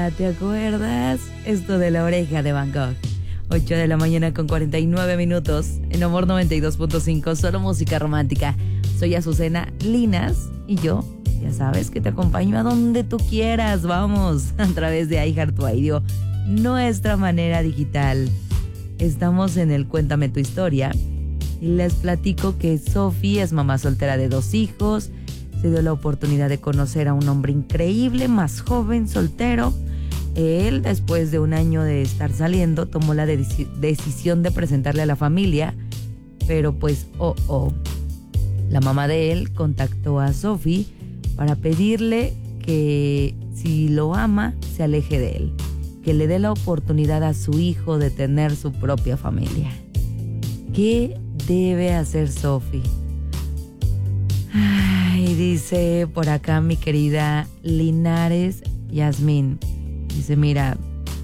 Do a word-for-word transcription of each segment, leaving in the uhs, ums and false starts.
¿Te acuerdas? Esto de La Oreja de Van Gogh. ocho de la mañana con cuarenta y nueve minutos. En Amor noventa y dos punto cinco, solo música romántica. Soy Azucena Linas y yo, ya sabes que te acompaño a donde tú quieras. Vamos, a través de iHeartRadio, nuestra manera digital. Estamos en el Cuéntame tu historia y les platico que Sofi es mamá soltera de dos hijos. Se dio la oportunidad de conocer a un hombre increíble, más joven, soltero. Él, después de un año de estar saliendo, tomó la de- decisión de presentarle a la familia, pero pues, oh, oh, la mamá de él contactó a Sofi para pedirle que si lo ama, se aleje de él, que le dé la oportunidad a su hijo de tener su propia familia. ¿Qué debe hacer Sofi? Ay, dice por acá mi querida Linares Yasmín. Dice, mira,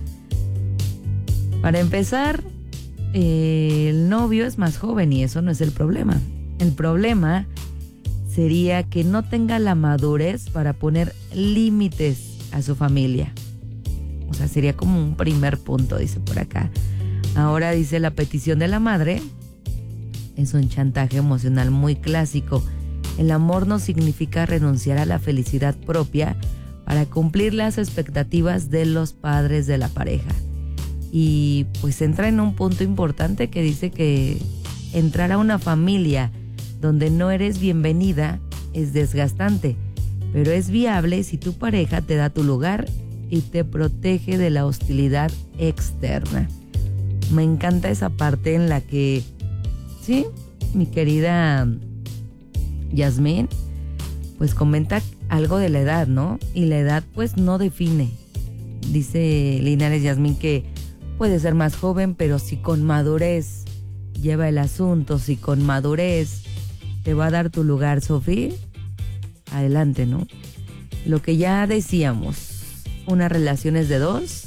para empezar, eh, el novio es más joven y eso no es el problema. El problema sería que no tenga la madurez para poner límites a su familia. O sea, sería como un primer punto, dice por acá. Ahora dice, la petición de la madre es un chantaje emocional muy clásico. El amor no significa renunciar a la felicidad propia para cumplir las expectativas de los padres de la pareja. Y pues entra en un punto importante que dice que entrar a una familia donde no eres bienvenida es desgastante, pero es viable si tu pareja te da tu lugar y te protege de la hostilidad externa. Me encanta esa parte en la que, sí, mi querida Yasmín, pues comenta algo de la edad, ¿no? Y la edad pues no define. Dice Linares Yasmín que puede ser más joven, pero si con madurez lleva el asunto, si con madurez te va a dar tu lugar, Sofi, adelante, ¿no? Lo que ya decíamos, una relación es de dos